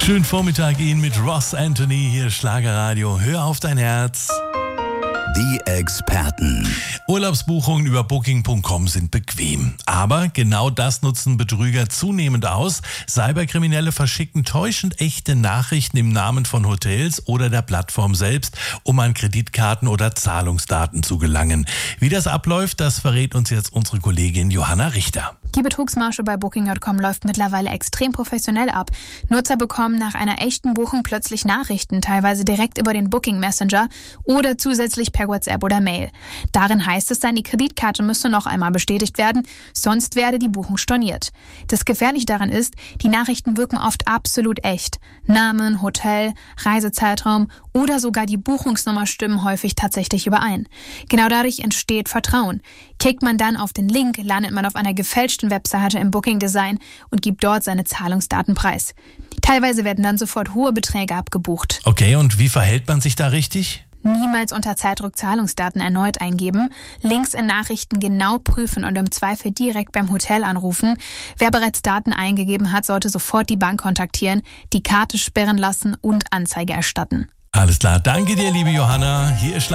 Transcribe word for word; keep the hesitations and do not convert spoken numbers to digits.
Schönen Vormittag Ihnen mit Ross Anthony, hier Schlagerradio. Hör auf dein Herz. Die Experten. Urlaubsbuchungen über Booking Punkt com sind bequem. Aber genau das nutzen Betrüger zunehmend aus. Cyberkriminelle verschicken täuschend echte Nachrichten im Namen von Hotels oder der Plattform selbst, um an Kreditkarten oder Zahlungsdaten zu gelangen. Wie das abläuft, das verrät uns jetzt unsere Kollegin Johanna Richter. Die Betrugsmasche bei Booking Punkt com läuft mittlerweile extrem professionell ab. Nutzer bekommen nach einer echten Buchung plötzlich Nachrichten, teilweise direkt über den Booking Messenger oder zusätzlich per WhatsApp oder Mail. Darin heißt es dann, die Kreditkarte müsste noch einmal bestätigt werden, sonst werde die Buchung storniert. Das Gefährliche daran ist, die Nachrichten wirken oft absolut echt. Namen, Hotel, Reisezeitraum oder sogar die Buchungsnummer stimmen häufig tatsächlich überein. Genau dadurch entsteht Vertrauen. Klickt man dann auf den Link, landet man auf einer gefälschten Webseite im Booking-Design und gibt dort seine Zahlungsdaten preis. Teilweise werden dann sofort hohe Beträge abgebucht. Okay, und wie verhält man sich da richtig? Niemals unter Zeitdruck Zahlungsdaten erneut eingeben, Links in Nachrichten genau prüfen und im Zweifel direkt beim Hotel anrufen. Wer bereits Daten eingegeben hat, sollte sofort die Bank kontaktieren, die Karte sperren lassen und Anzeige erstatten. Alles klar, danke dir, liebe Johanna. Hier ist